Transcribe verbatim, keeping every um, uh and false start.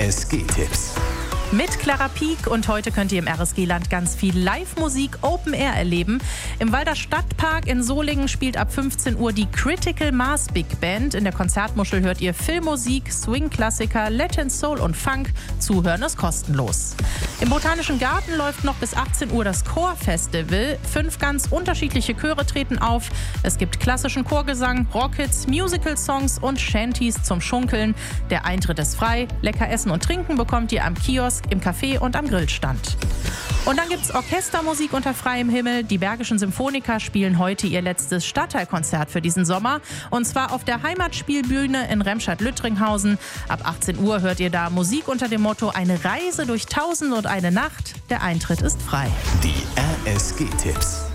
S G-Tipps. Mit Clara Pieck und heute könnt ihr im R S G-Land ganz viel Live-Musik Open Air erleben. Im Walder Stadtpark in Solingen spielt ab fünfzehn Uhr die Critical Mass Big Band. In der Konzertmuschel hört ihr Filmmusik, Swing-Klassiker, Latin Soul und Funk. Zuhören ist kostenlos. Im Botanischen Garten läuft noch bis achtzehn Uhr das Chorfestival. Fünf ganz unterschiedliche Chöre treten auf. Es gibt klassischen Chorgesang, Rockhits, Musical-Songs und Shanties zum Schunkeln. Der Eintritt ist frei. Lecker essen und trinken bekommt ihr am Kiosk, im Café und am Grillstand. Und dann gibt's Orchestermusik unter freiem Himmel. Die Bergischen Symphoniker spielen heute ihr letztes Stadtteilkonzert für diesen Sommer. Und zwar auf der Heimatspielbühne in Remscheid-Lüttringhausen. Ab achtzehn Uhr hört ihr da Musik unter dem Motto Eine Reise durch Tausend und eine Nacht. Der Eintritt ist frei. Die R S G-Tipps.